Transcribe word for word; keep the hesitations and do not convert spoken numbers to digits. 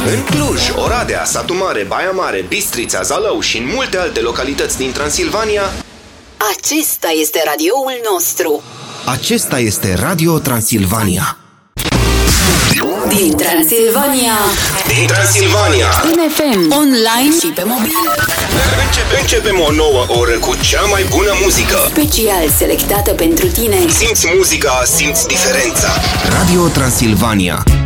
În Cluj, Oradea, Satu Mare, Baia Mare, Bistrița, Zalău și în multe alte localități din Transilvania, acesta este radioul nostru. acesta este Radio Transilvania. Din Transilvania. Din Transilvania. În F M, online și pe mobil. Începe, începem o nouă oră cu cea mai bună muzică. Special selectată pentru tine. Simți muzica, simți diferența. Radio Transilvania.